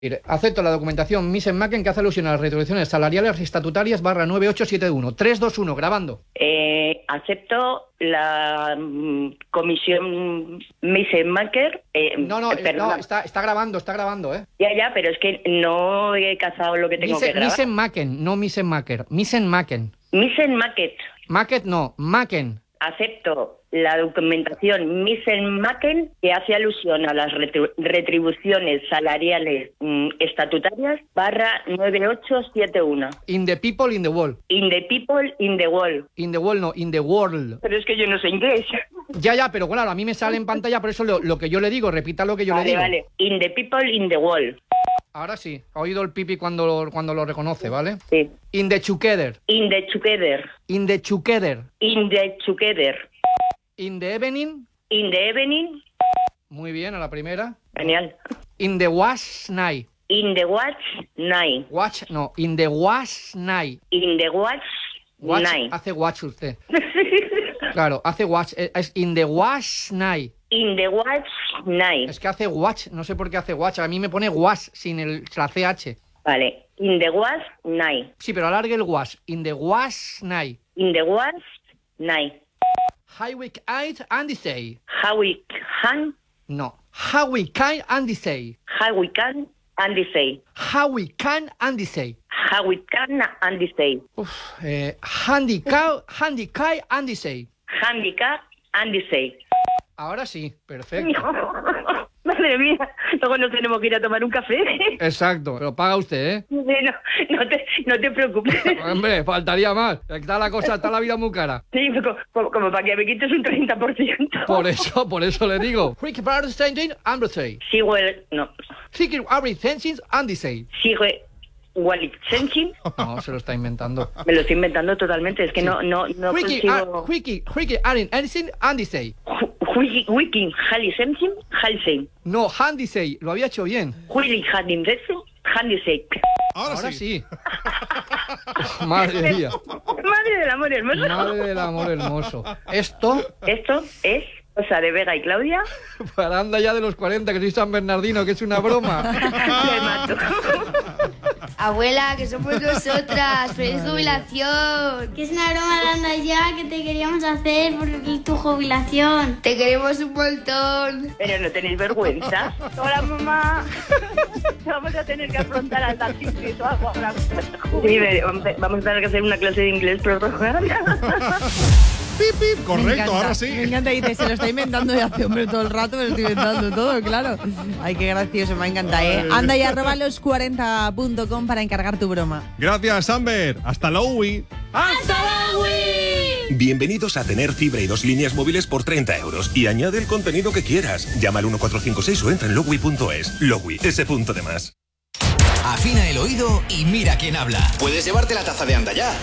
Acepto la documentación Mrs. Macken que hace alusión a las retribuciones salariales estatutarias /9871. 3, 2, 1, grabando. Acepto la comisión Mrs. Macken. No, está grabando, ¿eh? Ya, pero es que no he cazado lo que tengo que grabar. Mrs. Macken, no Mrs. Macken. Mrs. Macken. Mrs. Macken. Macken no, Macken. Acepto la documentación Mrs. Macken que hace alusión a las retribuciones salariales estatutarias /9871. In the people, in the world. In the people, in the world. In the world, no, in the world. Pero es que yo no sé inglés. Ya, pero claro, a mí me sale en pantalla, por eso lo que yo le digo, repita lo que yo le digo. Vale. In the people, in the world. Ahora sí, ha oído el pipi cuando lo reconoce, ¿vale? Sí. In the together. In the together. In the together. In the together. In the evening. In the evening. Muy bien, a la primera. Genial. In the wash night. In the watch night. In the wash night. In the watch night. Hace watch usted. Claro, hace watch. Es in the wash night. In the watch night. Es que hace watch, no sé por qué hace watch. A mí me pone wash sin la CH. Vale. In the wash night. Sí, pero alargue el wash. In the wash night. In the wash night. How we can and say. How we can. No. How we can and say. How we can and say. How we can and say. How we can and say. Handicap and say. Handicap and say. Ahora sí, perfecto. Madre mía, luego nos tenemos que ir a tomar un café. Exacto, pero paga usted, ¿eh? No te preocupes. Hombre, faltaría más. Está la vida muy cara. Sí, como para que me quites un 30%. Por eso le digo. Ricky Barnes changing and say. Sigo no. Ricky Barnes changing and say. Sigo Wallet Sensing. No, se lo está inventando. Me lo estoy inventando totalmente, es que sí. no Ricky Aaron anything and say. Wiki Hali Sensing, Halsey. No, Handy say, lo había hecho bien. Willy Handy Sensing, Handy say. Ahora sí. Madre mía. Madre del amor hermoso. Madre del amor hermoso. Esto es cosa de Vega y Claudia. Para anda ya de los 40, que soy San Bernardino, que es una broma. Me mato. Abuela, que somos nosotras. ¡Feliz jubilación! Que es una broma de anda ya que te queríamos hacer por tu jubilación. Te queremos un montón. Pero no tenéis vergüenza. Hola, mamá. Vamos a tener que afrontar al taxis o algo ahora. Sí, vamos a tener que hacer una clase de inglés prorrogada. Correcto, ahora sí. Me encanta, dice, se lo está inventando de hace hombre todo el rato, me lo estoy inventando todo, claro. Ay, qué gracioso, me encanta, ¿eh? Anda y @los40.com para encargar tu broma. Gracias, Amber. Hasta luego. ¡Hasta luego! Bienvenidos a tener fibra y 2 líneas móviles por 30 € y añade el contenido que quieras. Llama al 1456 o entra en lowi.es. Lowi, ese punto de más. Afina el oído y mira quién habla. Puedes llevarte la taza de Anda Ya.